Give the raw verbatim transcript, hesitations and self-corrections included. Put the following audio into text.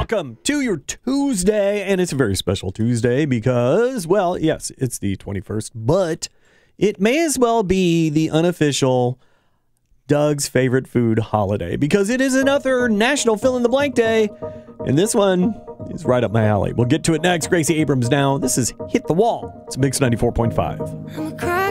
welcome to your Tuesday. And it's a very special Tuesday because, well, yes, it's the twenty-first, but it may as well be the unofficial Doug's favorite food holiday because it is another National Fill-in-the-Blank Day. And this one is right up my alley. We'll get to it next. Gracie Abrams now. This is Hit the Wall. It's Mix ninety-four point five.